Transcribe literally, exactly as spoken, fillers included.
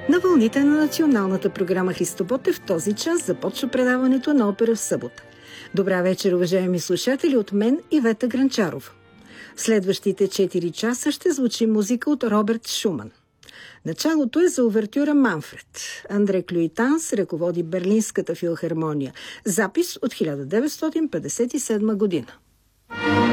На вълните на националната програма Христо Ботев в този час започва предаването на опера в събота. Добра вечер, уважаеми слушатели, от мен Ивета Гранчарова. В следващите четири часа ще звучи музика от Роберт Шуман. Началото е за увертюра Манфред. Андре Клюитанс ръководи Берлинската филхармония. Запис от хиляда деветстотин петдесет и седма година.